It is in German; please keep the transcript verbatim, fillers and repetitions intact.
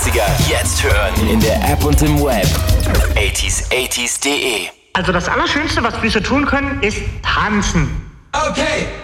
achtziger jetzt hören in der App und im Web. achtziger achtziger punkt de. Also das Allerschönste, was Füße tun können, ist tanzen. Okay.